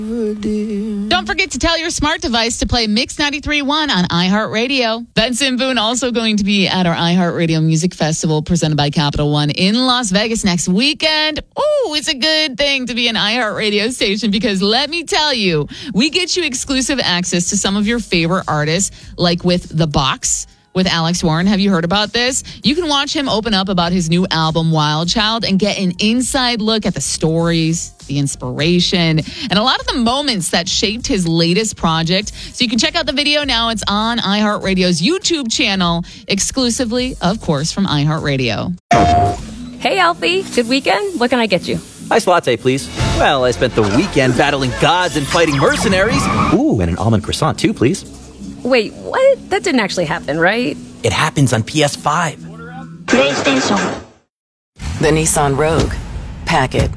Don't forget to tell your smart device to play Mix 93.1 on iHeartRadio. Benson Boone also going to be at our iHeartRadio Music Festival presented by Capital One in Las Vegas next weekend. Oh, it's a good thing to be an iHeartRadio station because let me tell you, we get you exclusive access to some of your favorite artists, like with The Box with Alex Warren. Have you heard about this? You can watch him open up about his new album, Wild Child, and get an inside look at the stories, the inspiration, and a lot of the moments that shaped his latest project. So you can check out the video now. It's on iHeartRadio's YouTube channel, exclusively, of course, from iHeartRadio. Hey, Alfie. Good weekend? What can I get you? Iced latte, please. Well, I spent the weekend battling gods and fighting mercenaries. Ooh, and an almond croissant, too, please. Wait, what? That didn't actually happen, right? It happens on PS5. PlayStation. The Nissan Rogue. Pack it.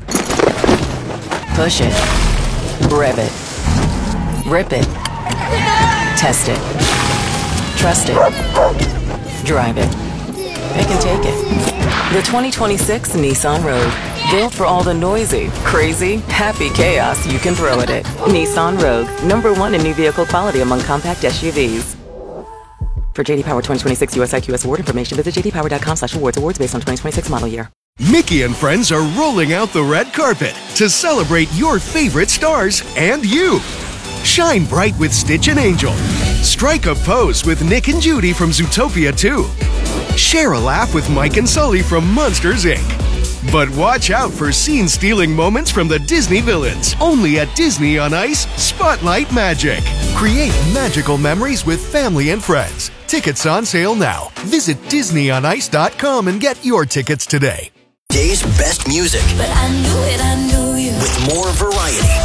Push it. Rev it. Rip it. Test it. Trust it. Drive it. Pick and take it. The 2026 Nissan Rogue. Built for all the noisy, crazy, happy chaos you can throw at it. Nissan Rogue. #1 in new vehicle quality among compact SUVs. For JD Power 2026 US IQS award information, visit jdpower.com/awards. Awards based on 2026 model year. Mickey and friends are rolling out the red carpet to celebrate your favorite stars and you. Shine bright with Stitch and Angel. Strike a pose with Nick and Judy from Zootopia 2. Share a laugh with Mike and Sully from Monsters, Inc. But watch out for scene-stealing moments from the Disney villains. Only at Disney on Ice Spotlight Magic. Create magical memories with family and friends. Tickets on sale now. Visit DisneyOnIce.com and get your tickets today. Day's best music. But I knew you. With more variety.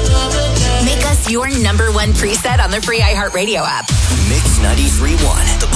Make us your #1 preset on the free iHeartRadio app. Mix 93.1.